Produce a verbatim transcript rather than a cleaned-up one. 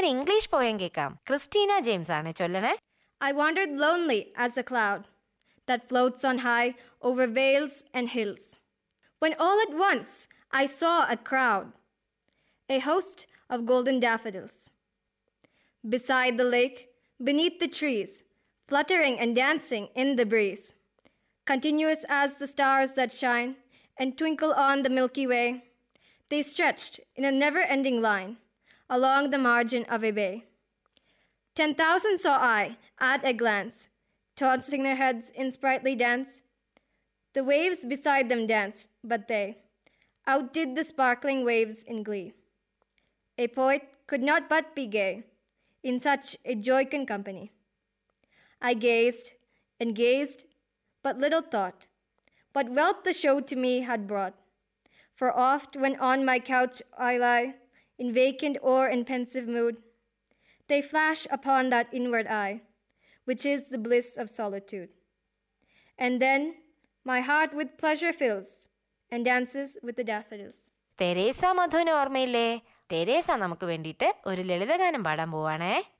English poem കേൾക്കാം. Christina James ആണ് ചൊല്ലണേ. I wandered lonely as a cloud that floats on high over vales and hills, when all at once I saw a crowd, a host of golden daffodils. Beside the lake, beneath the trees, fluttering and dancing in the breeze, continuous as the stars that shine and twinkle on the Milky Way, they stretched in a never-ending line along the margin of a bay. Ten thousand saw I at a glance, tossing their heads in sprightly dance. The waves beside them danced, but they outdid the sparkling waves in glee. A poet could not but be gay in such a jocund company. I gazed and gazed, but little thought what wealth the show to me had brought. For oft when on my couch I lie, in vacant or in pensive mood, they flash upon that inward eye, which is the bliss of solitude. And then my heart with pleasure fills and dances with the daffodils. Teresa മധുവിന് ഓർമ്മയില്ലേ? Teresa നമുക്ക് വേണ്ടിയിട്ട് ഒരു ലളിതഗാനം പാടാൻ പോവാണേ.